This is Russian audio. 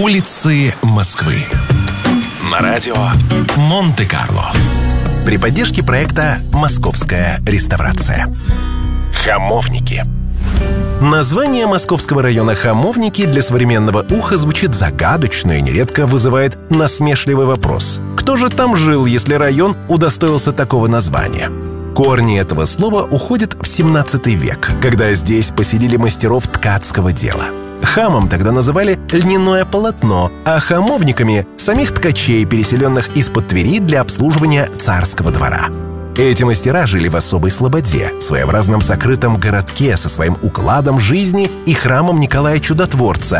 Улицы Москвы. На радио Монте-Карло. При поддержке проекта «Московская реставрация». Хамовники. Название московского района Хамовники для современного уха звучит загадочно и нередко вызывает насмешливый вопрос. Кто же там жил, если район удостоился такого названия? Корни этого слова уходят в 17 век, когда здесь поселили мастеров ткацкого дела. Хамом тогда называли льняное полотно, а хамовниками – самих ткачей, переселенных из-под Твери для обслуживания царского двора. Эти мастера жили в особой слободе, своеобразном закрытом городке со своим укладом жизни и храмом Николая Чудотворца,